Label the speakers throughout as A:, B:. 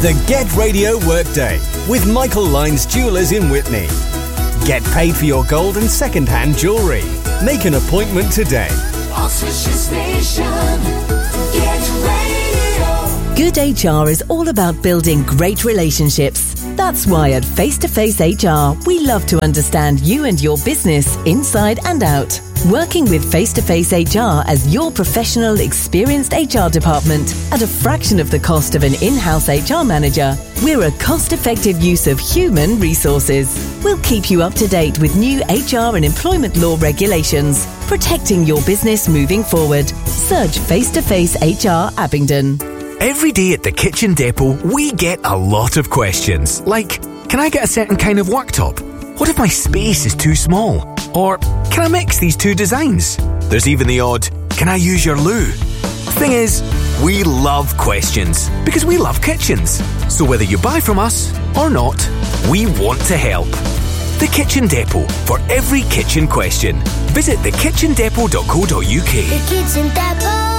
A: The Get Radio Workday with Michael Lyons Jewellers in Witney. Get paid for your gold and second-hand jewellery. Make an appointment today.
B: Oxfordshire Station, Get Radio.
C: Good HR is all about building great relationships. That's why at Face to Face HR, we love to understand you and your business inside and out. Working with Face to Face HR as your professional, experienced HR department at a fraction of the cost of an in-house HR manager, we're a cost-effective use of human resources. We'll keep you up to date with new HR and employment law regulations, protecting your business moving forward. Search Face to Face HR Abingdon.
D: Every day at the Kitchen Depot, we get a lot of questions. Like, can I get a certain kind of worktop? What if my space is too small? Or, can I mix these two designs? There's even the odd, can I use your loo? Thing is, we love questions because we love kitchens. So whether you buy from us or not, we want to help. The Kitchen Depot, for every kitchen question. Visit thekitchendepot.co.uk.
B: The Kitchen Depot.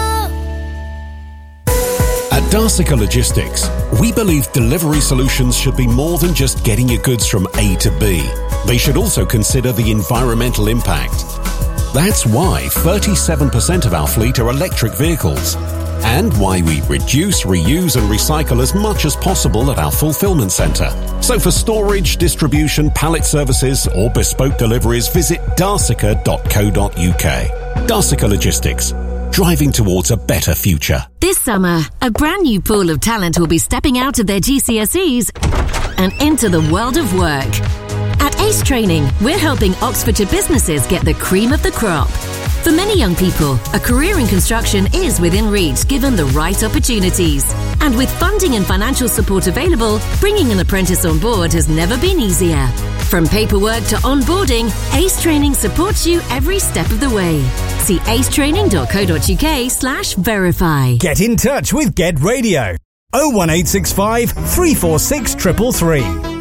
E: At Darsica Logistics, we believe delivery solutions should be more than just getting your goods from A to B. They should also consider the environmental impact. That's why 37% of our fleet are electric vehicles, and why we reduce, reuse and recycle as much as possible at our fulfillment centre. So for storage, distribution, pallet services or bespoke deliveries, visit darsica.co.uk. Darsica Logistics, driving towards a better future.
F: This summer, a brand new pool of talent will be stepping out of their GCSEs and into the world of work. At Ace Training, we're helping Oxfordshire businesses get the cream of the crop. For many young people, a career in construction is within reach given the right opportunities. And with funding and financial support available, bringing an apprentice on board has never been easier. From paperwork to onboarding, Ace Training supports you every step of the way. See acetraining.co.uk/verify.
A: Get in touch with Get Radio. 01865 346 333.